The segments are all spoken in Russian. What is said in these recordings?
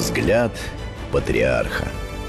Взгляд патриарха.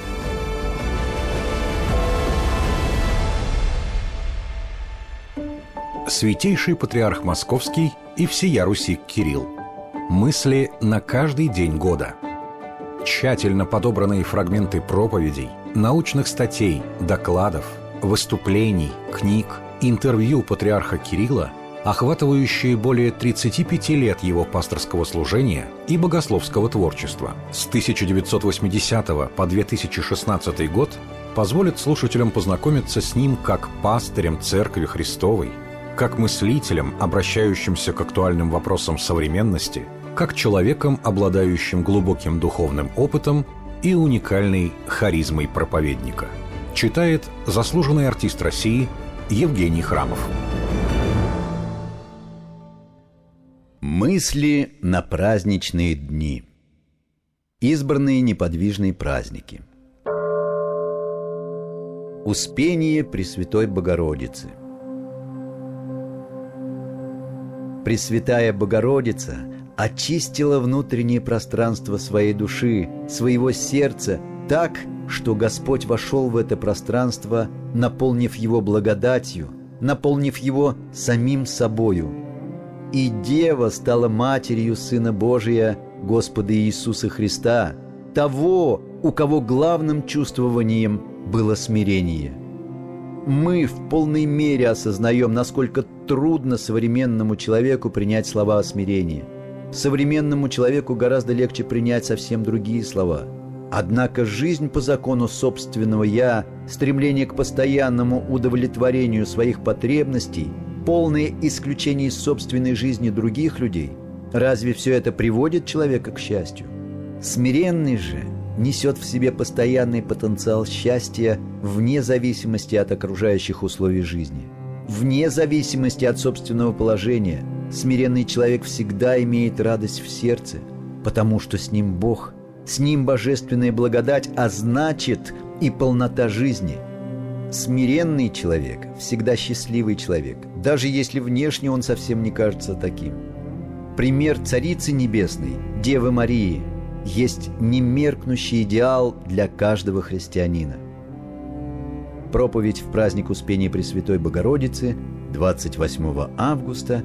Святейший патриарх Московский и всея Руси Кирилл. Мысли на каждый день года. Тщательно подобранные фрагменты проповедей, научных статей, докладов, выступлений, книг, интервью патриарха Кирилла, охватывающие более 35 лет его пасторского служения и богословского творчества с 1980 по 2016 год, позволят слушателям познакомиться с ним как пастырем Церкви Христовой, как мыслителем, обращающимся к актуальным вопросам современности, как человеком, обладающим глубоким духовным опытом и уникальной харизмой проповедника. Читает заслуженный артист России Евгений Храмов. Мысли на праздничные дни. Избранные неподвижные праздники. Успение Пресвятой Богородицы. Пресвятая Богородица очистила внутреннее пространство своей души, своего сердца так, что Господь вошел в это пространство, наполнив его благодатью, наполнив его самим собою. И Дева стала матерью Сына Божия, Господа Иисуса Христа, того, у кого главным чувствованием было смирение. Мы в полной мере осознаем, насколько трудно современному человеку принять слова о смирении. Современному человеку гораздо легче принять совсем другие слова. Однако жизнь по закону собственного «я», стремление к постоянному удовлетворению своих потребностей, полное исключение из собственной жизни других людей, разве все это приводит человека к счастью? Смиренный же несет в себе постоянный потенциал счастья вне зависимости от окружающих условий жизни. Вне зависимости от собственного положения смиренный человек всегда имеет радость в сердце, потому что с ним Бог, с ним божественная благодать, а значит и полнота жизни. Смиренный человек всегда счастливый человек, даже если внешне он совсем не кажется таким. Пример Царицы Небесной, Девы Марии, есть немеркнущий идеал для каждого христианина. Проповедь в праздник Успения Пресвятой Богородицы 28 августа